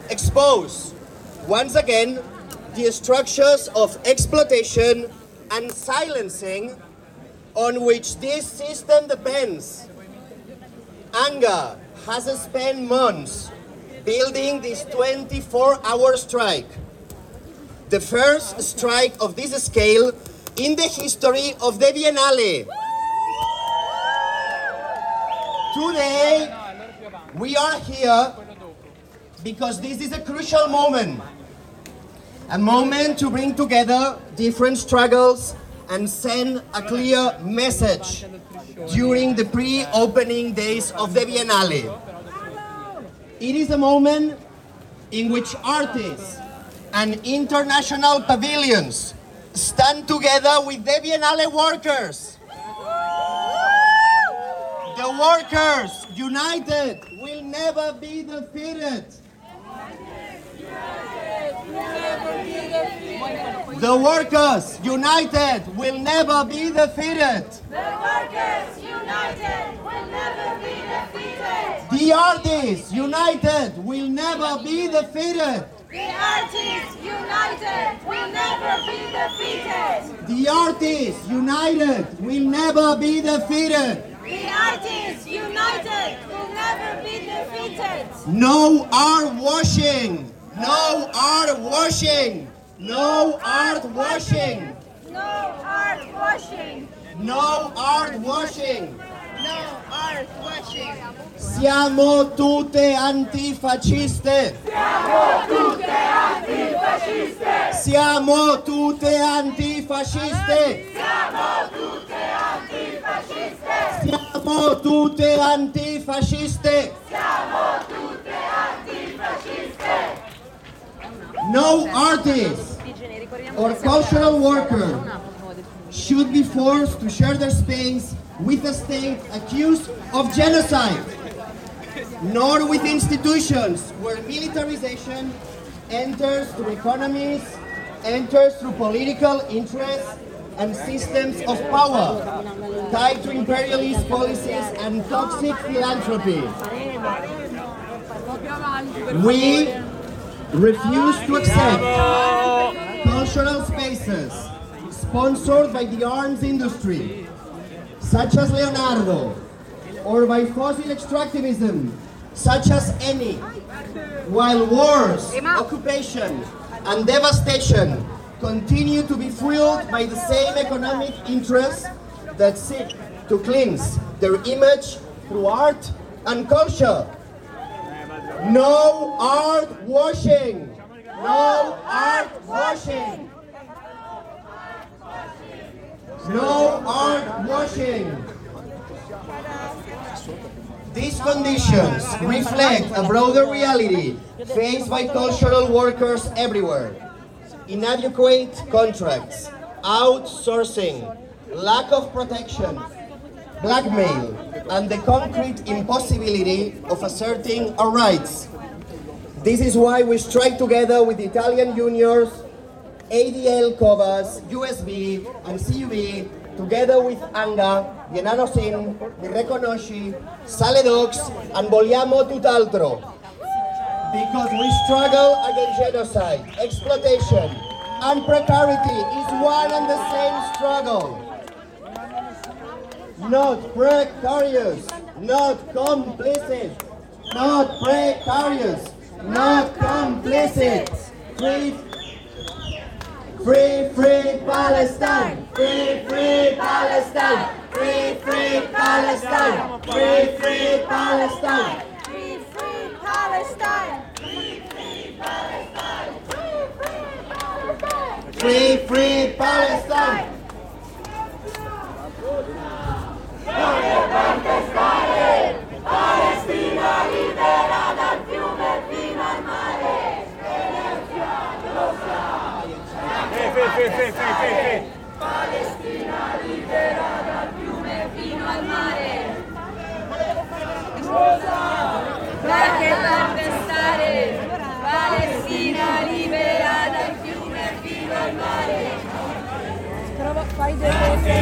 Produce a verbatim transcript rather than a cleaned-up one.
expose, once again, the structures of exploitation and silencing on which this system depends. ANGA has spent months building this twenty-four hour strike, the first strike of this scale in the history of the Biennale. Today, we are here because this is a crucial moment, a moment to bring together different struggles and send a clear message during the pre-opening days of the Biennale. It is a moment in which artists and international pavilions stand together with the Biennale workers. The workers, united, will never be defeated. The workers, united, will never be defeated. The workers, united, will never be defeated. The artists, united, will never be defeated. The artists, united, will never be defeated. The artists, united, will never be defeated. The artists, united, will never be defeated. No art washing! No art washing! No art washing! No art washing. No art washing! No art washing. Siamo tutte antifasciste! Siamo tutte antifasciste. Siamo tutte antifasciste! Siamo tutte antifasciste. Siamo tutte antifasciste! Siamo tutte antifasciste. No artist or cultural worker should be forced to share their space with a state accused of genocide, nor with institutions where militarization enters through economies, enters through political interests and systems of power tied to imperialist policies and toxic philanthropy. We refuse to accept cultural spaces sponsored by the arms industry, such as Leonardo, or by fossil extractivism, such as Eni, while wars, occupation, and devastation continue to be fueled by the same economic interests that seek to cleanse their image through art and culture. No art washing! No art washing! No art washing! These conditions reflect a broader reality faced by cultural workers everywhere. Inadequate contracts, outsourcing, lack of protection, blackmail, and the concrete impossibility of asserting our rights. This is why we strike together with Italian unions, A D L, Covas, U S B, and C U B, together with ANGA, Biennano Sin, Mi Reconosci, Sale Docs, and Vogliamo Tutt'altro. Because we struggle against genocide, exploitation, and precarity is one and the same struggle. Not precarious, not complicit, not precarious, not complicit. Free, free, free Palestine, free, free Palestine, free, free Palestine, free, free Palestine. Free, free Palestine. Free, free Palestine. Free, free Palestine. Free, free Palestine.